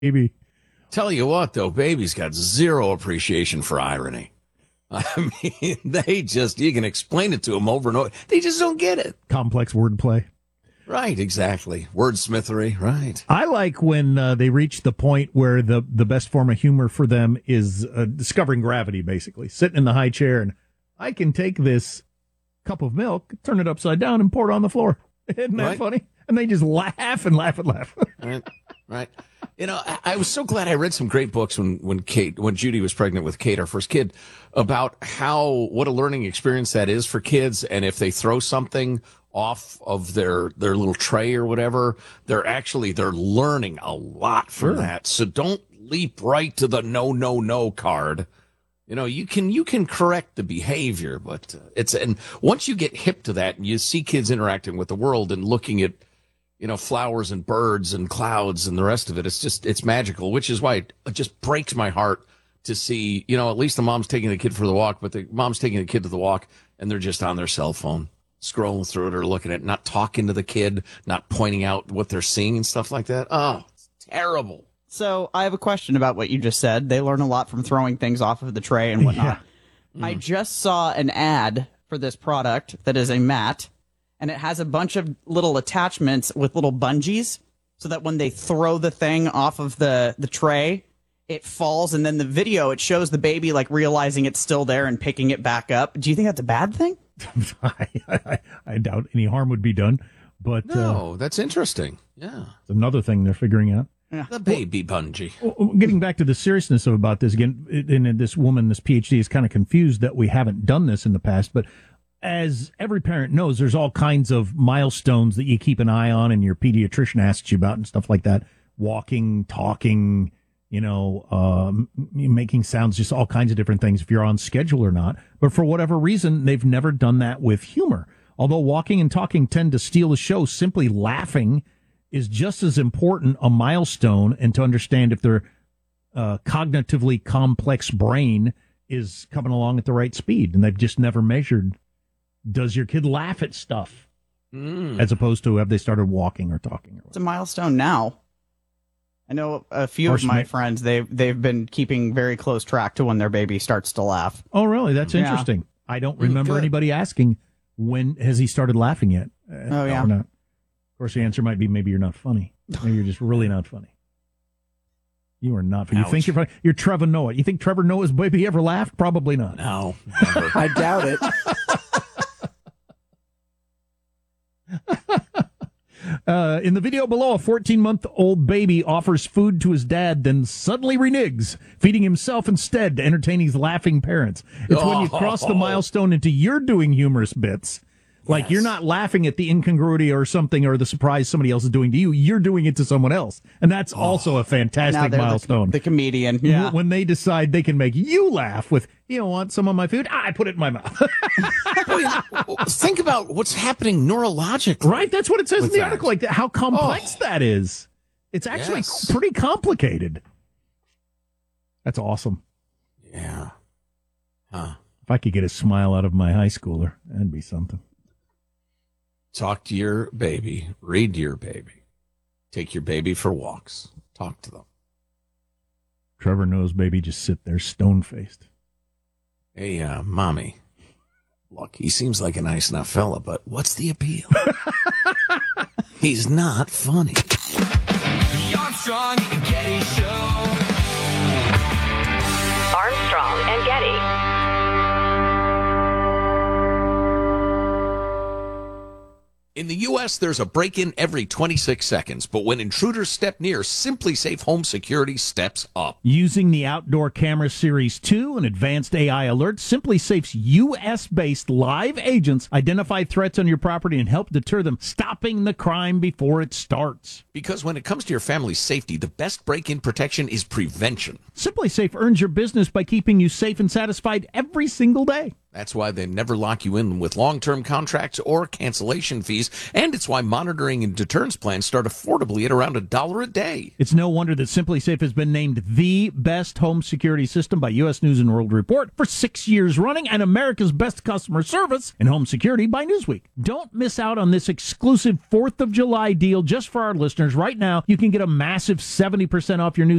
baby. Tell you what, though, baby's got zero appreciation for irony. I mean, you can explain it to them over and over. They just don't get it. Complex wordplay. Right, exactly. Wordsmithery, right. I like when they reach the point where the best form of humor for them is discovering gravity, basically. Sitting in the high chair and I can take this cup of milk, turn it upside down, and pour it on the floor. Isn't that funny? And they just laugh and laugh and laugh. Right. You know, I was so glad I read some great books when Judy was pregnant with Kate, our first kid, about what a learning experience that is for kids. And if they throw something off of their little tray or whatever, they're learning a lot from that. So don't leap right to the no card. You know, you can correct the behavior, but and once you get hip to that and you see kids interacting with the world and looking at, you know, flowers and birds and clouds and the rest of it, it's magical, which is why it just breaks my heart to see, you know, at least the mom's taking the kid for the walk, but the mom's taking the kid to the walk and they're just on their cell phone, scrolling through it or looking at it, not talking to the kid, not pointing out what they're seeing and stuff like that. Oh, it's terrible. So I have a question about what you just said. They learn a lot from throwing things off of the tray and whatnot. Yeah. I just saw an ad for this product that is a mat, and it has a bunch of little attachments with little bungees so that when they throw the thing off of the tray, it falls, and then the video, it shows the baby like realizing it's still there and picking it back up. Do you think that's a bad thing? I doubt any harm would be done. But no, that's interesting. Yeah. It's another thing they're figuring out. Yeah. The baby bungee. Getting back to the seriousness about this again, and this woman, this PhD, is kind of confused that we haven't done this in the past. But as every parent knows, there's all kinds of milestones that you keep an eye on, and your pediatrician asks you about and stuff like that. Walking, talking, you know, making sounds, just all kinds of different things if you're on schedule or not. But for whatever reason, they've never done that with humor. Although walking and talking tend to steal the show, simply laughing is just as important a milestone, and to understand if their cognitively complex brain is coming along at the right speed. And they've just never measured, does your kid laugh at stuff? As opposed to have they started walking or talking? It's a milestone now. I know a few of my friends, they've been keeping very close track to when their baby starts to laugh. Oh, really? That's interesting. I don't remember anybody asking, when has he started laughing yet? Oh, yeah. Or not. Of course, the answer might be maybe you're not funny. Maybe you're just really not funny. You are not funny. You think you're funny? You're Trevor Noah. You think Trevor Noah's baby ever laughed? Probably not. No. I doubt it. In the video below, a 14-month-old baby offers food to his dad, then suddenly reneges, feeding himself instead to entertain his laughing parents. It's when you cross the milestone into you're doing humorous bits. Like, you're not laughing at the incongruity or something or the surprise somebody else is doing to you. You're doing it to someone else. And that's also a fantastic milestone. The comedian. Yeah. When they decide they can make you laugh with, you want some of my food? I put it in my mouth. Think about what's happening neurologically. Right? That's what it says in the article. Like, how complex that is. It's actually pretty complicated. That's awesome. Yeah. Huh. If I could get a smile out of my high schooler, that'd be something. Talk to your baby. Read to your baby. Take your baby for walks. Talk to them. Trevor Noah's baby just sit there stone-faced. Hey, mommy. Look, he seems like a nice enough fella, but what's the appeal? He's not funny. The Armstrong and Getty Show. Armstrong and Getty. In the U.S., there's a break-in every 26 seconds, but when intruders step near, Simply Safe Home Security steps up. Using the Outdoor Camera Series 2 and advanced AI alerts, Simply Safe's U.S.-based live agents identify threats on your property and help deter them, stopping the crime before it starts. Because when it comes to your family's safety, the best break-in protection is prevention. Simply Safe earns your business by keeping you safe and satisfied every single day. That's why they never lock you in with long-term contracts or cancellation fees. And it's why monitoring and deterrence plans start affordably at around $1 a day. It's no wonder that Simply Safe has been named the best home security system by U.S. News & World Report for 6 years running and America's best customer service in home security by Newsweek. Don't miss out on this exclusive 4th of July deal just for our listeners. Right now, you can get a massive 70% off your new